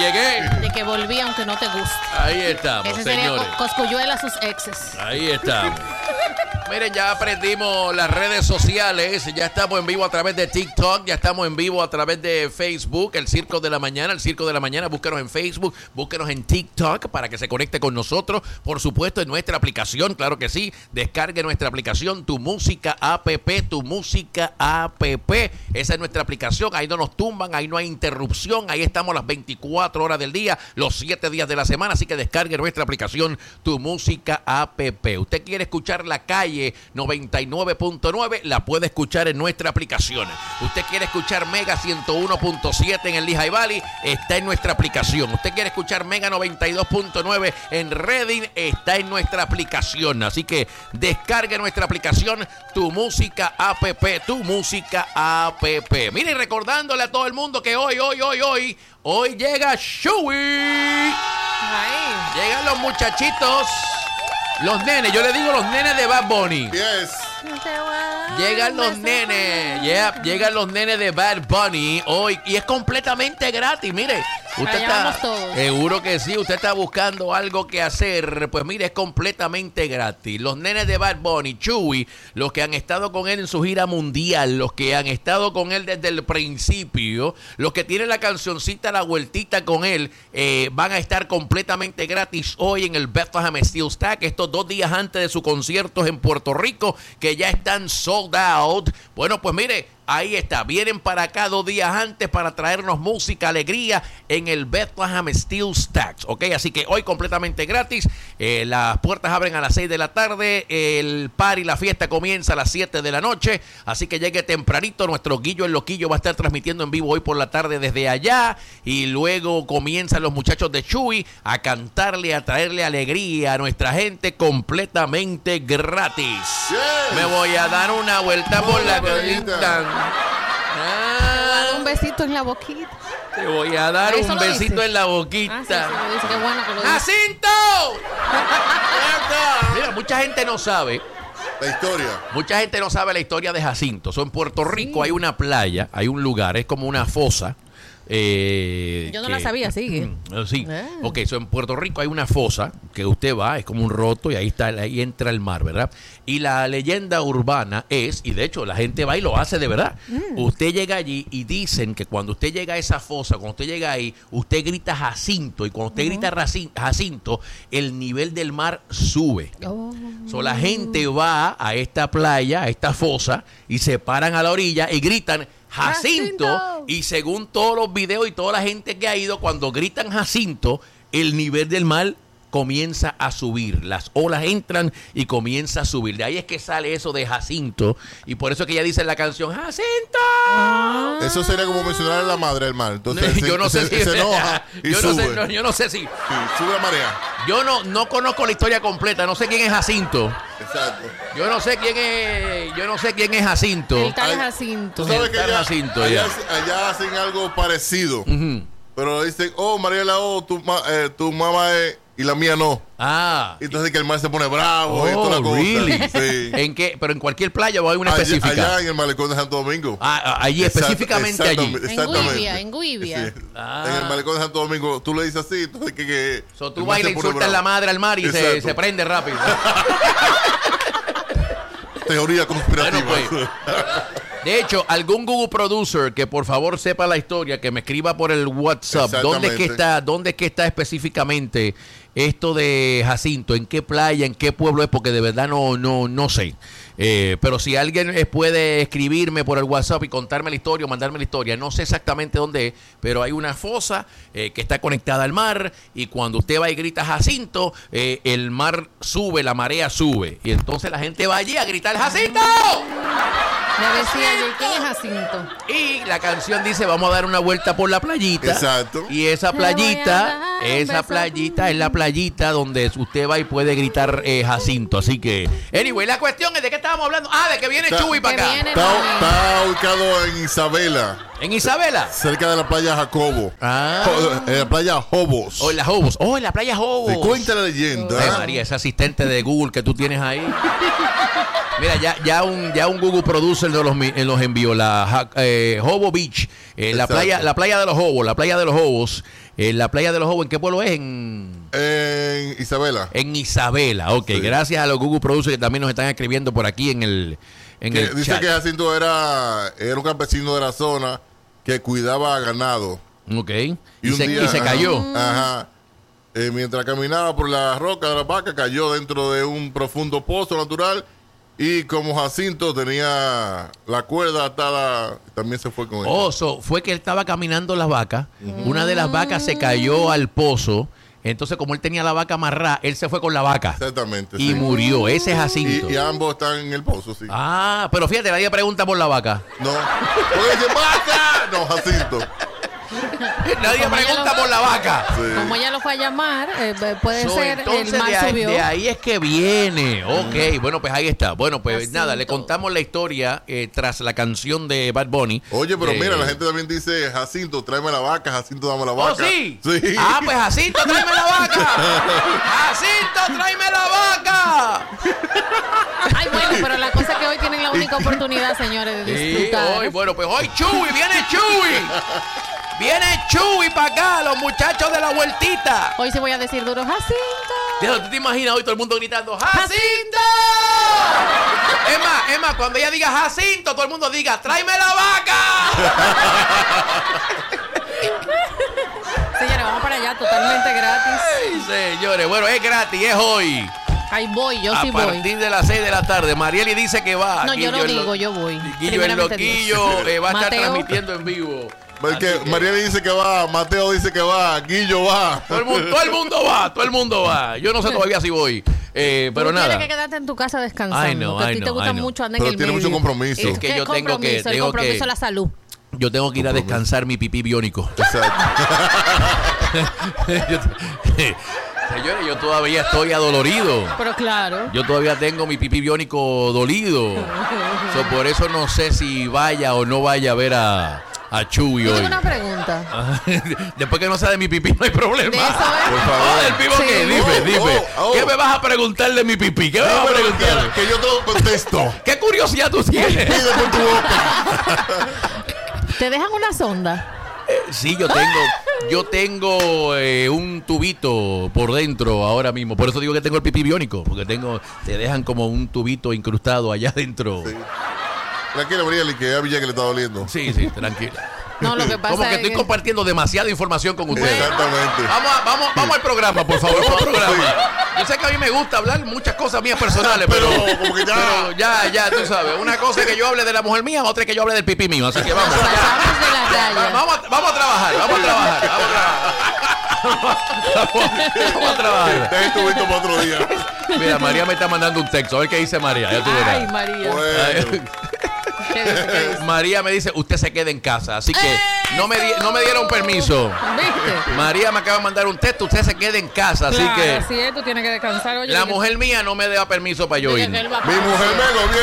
llegué. De que volví aunque no te guste. Ahí estamos, Ese señores. sería Cosculluela a sus exes. Ahí estamos. Miren, ya aprendimos las redes sociales, ya estamos en vivo a través de TikTok, ya estamos en vivo a través de Facebook, El Circo de la Mañana, búsquenos en Facebook, búsquenos en TikTok para que se conecte con nosotros, por supuesto en nuestra aplicación, claro que sí, descargue nuestra aplicación, Tu Música App, esa es nuestra aplicación, ahí no nos tumban, ahí no hay interrupción, ahí estamos las 24 horas del día, los 7 días de la semana, así que descargue nuestra aplicación, Tu Música App. Usted quiere escuchar La Calle 99.9, la puede escuchar en nuestra aplicación. Usted quiere escuchar Mega 101.7 en el Lehigh Valley, está en nuestra aplicación. Usted quiere escuchar Mega 92.9 en Redding, está en nuestra aplicación. Así que descargue nuestra aplicación, Tu Música App, Tu Música App. Miren, recordándole a todo el mundo que hoy llega Chewy. Llegan los muchachitos. Los nenes, yo le digo los nenes de Bad Bunny. Yes. Llegan los nenes, llegan los nenes de Bad Bunny hoy y es completamente gratis, mire. Usted está, seguro que sí, usted está buscando algo que hacer, pues mire, es completamente gratis. Los nenes de Bad Bunny, Chewy, los que han estado con él en su gira mundial, los que han estado con él desde el principio, los que tienen la cancioncita La Vueltita con él, van a estar completamente gratis hoy en el Bethlehem Steel Stack, estos 2 días antes de sus conciertos en Puerto Rico, que ya están sold out. Bueno, pues mire, ahí está, vienen para acá 2 días antes para traernos música, alegría en el Bethlehem Steel Stacks, ¿ok? Así que hoy completamente gratis, las puertas abren a las 6 de la tarde, el party, la fiesta comienza a las 7 de la noche, así que llegue tempranito, nuestro Guillo el Loquillo va a estar transmitiendo en vivo hoy por la tarde desde allá, y luego comienzan los muchachos de Chewy a cantarle, a traerle alegría a nuestra gente completamente gratis. Yes. Me voy a dar una vuelta por la colita. Un besito en la boquita. Te voy a dar un besito en la boquita. Sí, lo dice. Qué bueno que lo dice. ¡Jacinto! Mira, mucha gente no sabe. La historia. Mucha gente no sabe la historia de Jacinto. En Puerto Rico hay una playa, hay un lugar, es como una fosa. Yo no la sabía, sigue. Sí. Ok, en Puerto Rico hay una fosa que usted va, es como un roto y ahí entra el mar, ¿verdad? Y la leyenda urbana es, y de hecho la gente va y lo hace de verdad. Usted llega allí y dicen que cuando usted llega a esa fosa, cuando usted llega ahí, usted grita Jacinto, y cuando usted grita Jacinto, el nivel del mar sube. La gente va a esta playa, a esta fosa, y se paran a la orilla y gritan Jacinto, y según todos los videos y toda la gente que ha ido, cuando gritan Jacinto, el nivel del mar comienza a subir, las olas entran y comienza a subir. De ahí es que sale eso de Jacinto, y por eso es que ella dice en la canción ¡Jacinto! Eso sería como mencionar a la madre del mar. Entonces yo no sé si se enoja y sube. Yo no sé si sí, sube la marea. Yo no conozco la historia completa, no sé quién es Jacinto. Exacto. Yo no sé quién es Jacinto. El tal Jacinto. Tú sabes que Jacinto, allá hacen algo parecido. Pero dicen, Mariela, tu mamá es, y la mía no. Entonces que el mar se pone bravo y toda la cosa. Really? Sí. ¿En qué? ¿Pero en cualquier playa o hay una específica? Allá en el malecón de Santo Domingo. Allí, específicamente allí. En Guivia. Sí. En el malecón de Santo Domingo, tú le dices así, entonces que tú vas y le insultas la madre al mar y se prende rápido. Teoría conspirativa. Bueno, pues, de hecho, algún Google Producer que por favor sepa la historia, que me escriba por el WhatsApp. ¿Dónde es que está específicamente esto de Jacinto? ¿En qué playa? ¿En qué pueblo es? Porque de verdad no sé. Pero si alguien puede escribirme por el WhatsApp y contarme la historia o mandarme la historia, no sé exactamente dónde es, pero hay una fosa que está conectada al mar, y cuando usted va y grita Jacinto, el mar sube, la marea sube, y entonces la gente va allí a gritar ¡Jacinto! Me decía yo, ¿quién es Jacinto? Y la canción dice, vamos a dar una vuelta por la playita. Exacto. Y esa playita es la playita donde usted va y puede gritar Jacinto. Así que, anyway, la cuestión es de qué estábamos hablando. De que viene Chewy para acá. Está ubicado en Isabela. ¿En Isabela? Cerca de la playa Jacobo. En la playa Jobos. En la Jobos. En la playa Jobos. Te cuenta la leyenda. María, ese asistente de Google que tú tienes ahí. Mira, ya un Google Producer nos los envió. La Jobo Beach. La playa de los Jobos. La playa de los Jobos. La playa de los Jobos, ¿en qué pueblo es? En Isabela. En Isabela, ok. Sí. Gracias a los Google Producers que también nos están escribiendo por aquí en el dice chat. Que Jacinto era un campesino de la zona que cuidaba ganado. Ok. Y se cayó. Ajá. Mientras caminaba por la roca de la vaca, cayó dentro de un profundo pozo natural. Y como Jacinto tenía la cuerda atada, también se fue con él. Fue que él estaba caminando las vacas. Una de las vacas se cayó al pozo. Entonces, como él tenía la vaca amarrada, él se fue con la vaca. Exactamente. Y murió. Ese es Jacinto. Y ambos están en el pozo, sí. Pero fíjate, nadie pregunta por la vaca. No. Porque dice, ¡vaca! No, Jacinto. Nadie pregunta por la vaca. Sí. Como ella lo fue a llamar, puede ser entonces el mar subió. De ahí es que viene. Ok, bueno, pues ahí está. Bueno, pues Jacinto. Nada, le contamos la historia tras la canción de Bad Bunny. Oye, pero mira, la gente también dice, Jacinto, tráeme la vaca, Jacinto, dame la vaca. ¿Sí? Sí. Pues Jacinto, tráeme la vaca. Jacinto, tráeme la vaca. Ay, bueno, pero la cosa es que hoy tienen la única oportunidad, señores, de disfrutar. Hoy, bueno, pues hoy Chuy, viene Chuy. Viene Chuy para acá, los muchachos de la vueltita. Hoy sí voy a decir duro, Jacinto. ¿Tú te imaginas hoy todo el mundo gritando, ¡Jacinto! Es más, cuando ella diga Jacinto, todo el mundo diga, ¡tráeme la vaca! Señores, vamos para allá, totalmente gratis. Ay, señores, bueno, es gratis, es hoy. Ahí voy, yo sí voy. A partir de las 6 de la tarde. Marieli dice que va. No, yo no digo, yo voy. Guillo el Loquillo va a estar transmitiendo en vivo. Porque Marieli dice que va, Mateo dice que va, Guillo va. Todo el mundo va. Yo no sé todavía si voy. Pero nada. Tienes que quedarte en tu casa descansando. Ay, no, a ti te gusta mucho andar en el tiene medio. mucho compromiso. Es que yo tengo que... El compromiso de la salud. Yo tengo que ir a descansar mi pipí biónico. Exacto. Señores, yo todavía estoy adolorido. Pero claro. Yo todavía tengo mi pipí biónico dolido. Por eso no sé si vaya o no vaya a ver a Chuy hoy. Tengo una pregunta. Después que no sea de mi pipí no hay problema. De eso es. Por favor. ¿Del pipo sí. qué? Dime. ¿Qué me vas a preguntar de mi pipí? ¿Qué me vas a preguntar? Que yo te contesto. ¿Qué curiosidad tú tienes? Pide por tu boca. ¿Te dejan una sonda? Sí, yo tengo un tubito por dentro ahora mismo. Por eso digo que tengo el pipí biónico. Porque te dejan como un tubito incrustado allá adentro. Sí. Tranquila, Marieli, que a Villa que le está doliendo. Sí, tranquila. No, lo que pasa como que es estoy compartiendo demasiada información con ustedes. Exactamente. Vamos al programa, por favor. Yo sé que a mí me gusta hablar muchas cosas mías personales, pero como que ya, tú sabes. Una cosa es que yo hable de la mujer mía, otra es que yo hable del pipí mío. Así que vamos. Vamos a trabajar. Vamos a trabajar. Te estuviste para otro día. Mira, María me está mandando un texto. A ver qué dice María. Ya tú verás. Ay, María. Bueno. ¿Qué dice? María me dice, usted se queda en casa. Así que no me dieron permiso. ¿Viste? María me acaba de mandar un texto, usted se queda en casa. Así que así es, tú tienes que descansar. Oye, la mujer mía no me da permiso para yo ir. Mi mujer me gobierna.